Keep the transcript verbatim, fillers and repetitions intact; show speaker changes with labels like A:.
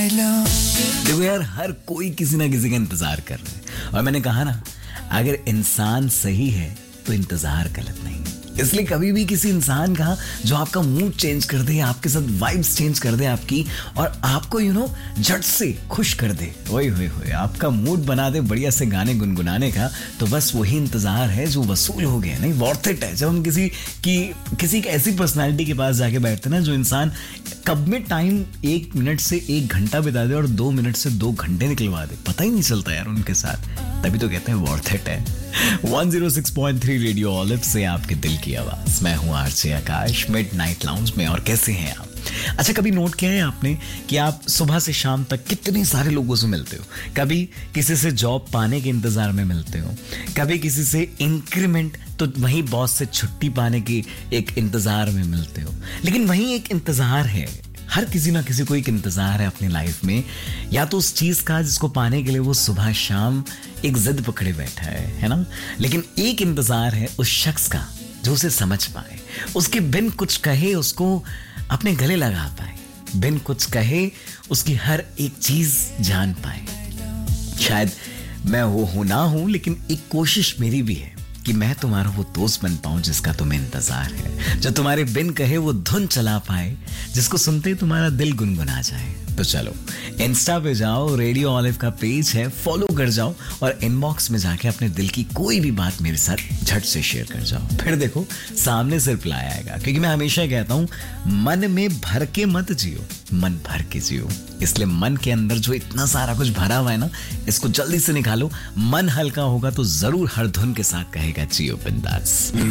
A: देखो यार, हर कोई किसी ना किसी का इंतजार कर रहा है, और मैंने कहा ना, अगर इंसान सही है तो इंतजार गलत नहीं। इसलिए कभी भी किसी इंसान का जो आपका मूड चेंज कर दे, आपके साथ वाइब्स चेंज कर दे आपकी, और आपको यू नो झट से खुश कर दे, ओए होए होए, आपका मूड बना दे बढ़िया से गाने गुनगुनाने का, तो बस वही इंतजार है जो वसूल हो गया, नहीं वर्थ इट है। जब हम किसी की किसी की ऐसी पर्सनालिटी के पास जाके बैठते ना, जो इंसान कब में टाइम एक मिनट से एक घंटा बिता दे और दो मिनट से दो घंटे निकलवा दे, पता ही नहीं चलता यार उनके साथ, तभी तो कहते हैं वर्थ इट है। One zero six point three radio olive से आपके दिल की आवाज, मैं हूं आरजे आकाश, मिडनाइट लाउंज में। और कैसे हैं आप? अच्छा, कभी नोट किया है आपने कि आप सुबह से शाम तक कितने सारे लोगों से मिलते हो? कभी किसी से जॉब पाने के इंतजार में मिलते हो, कभी किसी से इंक्रीमेंट, तो वहीं बॉस से छुट्टी पाने की एक इंतजार में मिलते हो। लेकिन वहीं एक इंतजार है, हर किसी ना किसी को एक इंतजार है अपनी लाइफ में, या तो उस चीज का जिसको पाने के लिए वो सुबह शाम एक जिद पकड़े बैठा है है ना। लेकिन एक इंतजार है उस शख्स का जो उसे समझ पाए, उसके बिन कुछ कहे उसको अपने गले लगा पाए, बिन कुछ कहे उसकी हर एक चीज जान पाए। शायद मैं वो हूं ना हूं, लेकिन एक कोशिश मेरी भी है कि मैं तुम्हारा वो दोस्त बन पाऊं जिसका तुम्हें इंतजार है, जो तुम्हारे बिन कहे वो धुन चला पाए, जिसको सुनते ही तुम्हारा दिल गुनगुना जाए। तो चलो इंस्टा पे जाओ, रेडियो ऑलिव का पेज है, फॉलो कर जाओ, और इनबॉक्स में जाके अपने दिल की कोई भी बात मेरे साथ झट से शेयर कर जाओ। फिर देखो सामने से रिप्लाई आएगा, क्योंकि मैं हमेशा कहता हूं, मन में भर के मत जियो, मन भर के जियो। इसलिए मन के अंदर जो इतना सारा कुछ भरा हुआ है ना, इसको जल्दी से निकालो। मन हल्का होगा तो जरूर हर धुन के साथ कहेगा जियो बिंदास।